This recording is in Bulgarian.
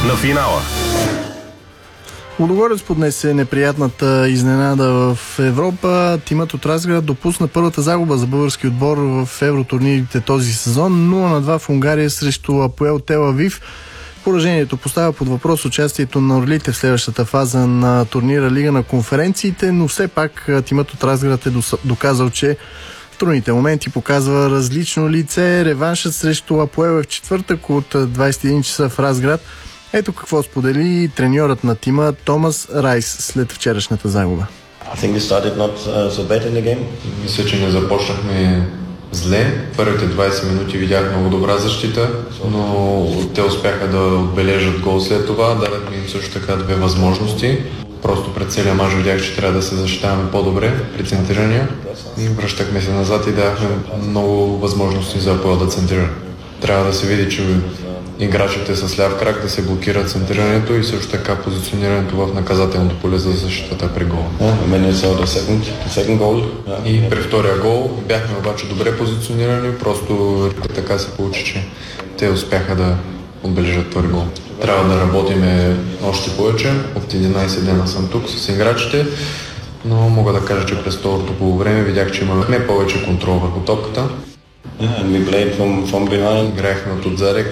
на финала. Лудогорец поднесе неприятната изненада в Европа. Тимът от Разград допусна първата загуба за български отбор в евротурнирите този сезон. 0-2 в Унгария срещу Апоел Тел Авив. Поражението поставя под въпрос участието на орлите в следващата фаза на турнира Лига на конференциите, но все пак тимът от Разград е доказал, че в трудните моменти показва различно лице. Реваншът срещу Апоел е в четвъртък от 21 часа в Разград. Ето какво сподели треньорът на тима Томас Райс след вчерашната загуба. Мисля, че не започнахме зле. Първите 20 минути видях много добра защита, но те успяха да отбележат гол след това. Дадахме им също така две възможности. Просто пред целия мач видях, че трябва да се защитаваме по-добре при центрирания. И връщахме се назад и давахме много възможности за Апоел да центрира. Трябва да се види, че играчите с ляв крак да се блокират центрирането и също така позиционирането в наказателното поле за защитата при гол. И при втория гол бяхме обаче добре позиционирани, просто така се получи, че те успяха да отбележат втори гол. Трябва да работим още повече. От 11 дена съм тук с играчите, но мога да кажа, че през второто полувреме видях, че имаме повече контрол върху топката. Играехме от отзаде